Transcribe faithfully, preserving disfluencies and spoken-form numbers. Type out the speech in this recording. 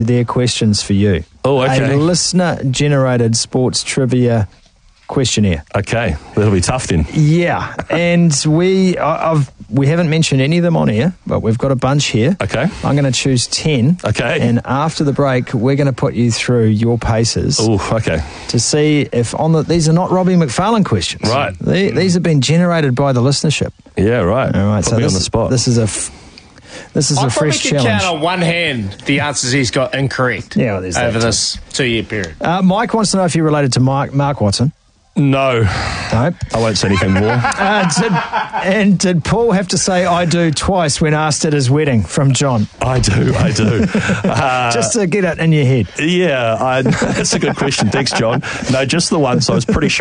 their questions for you. Oh, okay. A listener-generated sports trivia questionnaire. Okay, that'll be tough then. Yeah, and we I- I've we haven't mentioned any of them on air, but we've got a bunch here. Okay. I'm going to choose ten. Okay. And after the break, we're going to put you through your paces. Oh, okay. To see if on the these are not Robbie McFarlane questions. Right. They, these have been generated by the listenership. Yeah, right. All right. Put so me this, on the spot. This is a f- this is I a probably fresh could challenge. count on one hand the answers he's got incorrect Yeah, well, there's that over too. this two-year period. Uh, Mike wants to know if you're related to Mark Mark Watson. No, No. I won't say anything more. Uh, did, and did Paul have to say "I do" twice when asked at his wedding? From John. I do, I do. Uh, Just to get it in your head. yeah, I, that's a good question. Thanks, John. No, just the once. I was pretty sure.